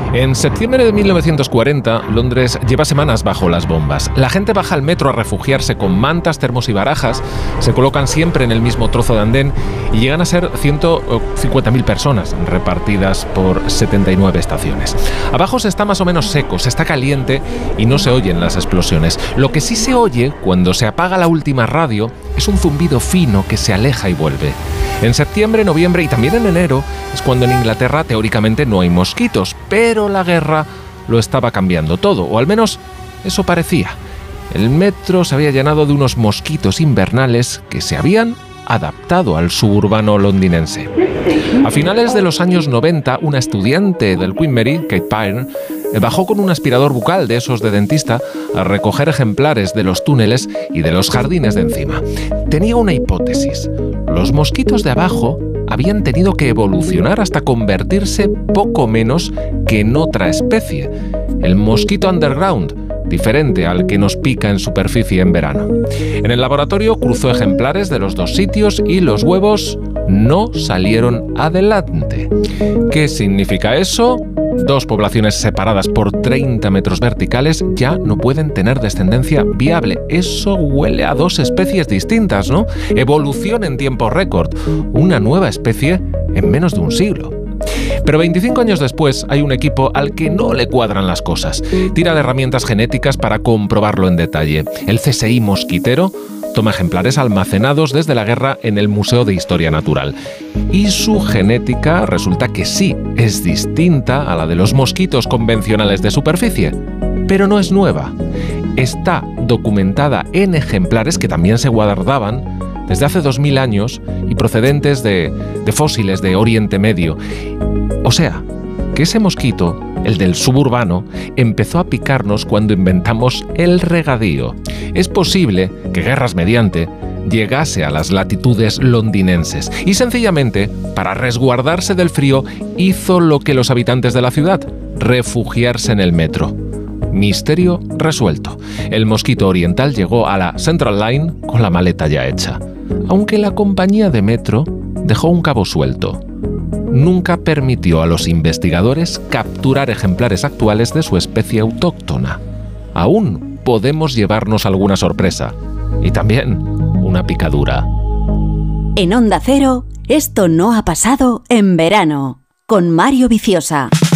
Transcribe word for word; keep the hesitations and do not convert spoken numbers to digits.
En septiembre de mil novecientos cuarenta, Londres lleva semanas bajo las bombas. La gente baja al metro a refugiarse con mantas, termos y barajas, se colocan siempre en el mismo trozo de andén y llegan a ser ciento cincuenta mil personas repartidas por setenta y nueve estaciones. Abajo se está más o menos seco, se está caliente y no se oyen las explosiones. Lo que sí se oye cuando se apaga la última radio es un zumbido fino que se aleja y vuelve. En septiembre, noviembre y también en enero es cuando en Inglaterra teóricamente no hay mosquitos, pero la guerra lo estaba cambiando todo, o al menos eso parecía. El metro se había llenado de unos mosquitos invernales que se habían adaptado al suburbano londinense. A finales de los años noventa, una estudiante del Queen Mary, Kate Byrne, bajó con un aspirador bucal de esos de dentista a recoger ejemplares de los túneles y de los jardines de encima. Tenía una hipótesis. Los mosquitos de abajo habían tenido que evolucionar hasta convertirse poco menos que en otra especie, el mosquito underground, diferente al que nos pica en superficie en verano. En el laboratorio cruzó ejemplares de los dos sitios y los huevos no salieron adelante. ¿Qué significa eso? Dos poblaciones separadas por treinta metros verticales ya no pueden tener descendencia viable. Eso huele a dos especies distintas, ¿no? Evolución en tiempo récord. Una nueva especie en menos de un siglo. Pero veinticinco años después hay un equipo al que no le cuadran las cosas. Tira de herramientas genéticas para comprobarlo en detalle. El C S I mosquitero toma ejemplares almacenados desde la guerra en el Museo de Historia Natural. Y su genética resulta que sí, es distinta a la de los mosquitos convencionales de superficie. Pero no es nueva. Está documentada en ejemplares que también se guardaban desde hace dos mil años y procedentes de, de fósiles de Oriente Medio. O sea, que ese mosquito, el del suburbano, empezó a picarnos cuando inventamos el regadío. Es posible que, guerras mediante, llegase a las latitudes londinenses y sencillamente, para resguardarse del frío, hizo lo que los habitantes de la ciudad, refugiarse en el metro. Misterio resuelto. El mosquito oriental llegó a la Central Line con la maleta ya hecha. Aunque la compañía de metro dejó un cabo suelto. Nunca permitió a los investigadores capturar ejemplares actuales de su especie autóctona. Aún podemos llevarnos alguna sorpresa y también una picadura. En Onda Cero, esto no ha pasado en verano, con Mario Viciosa.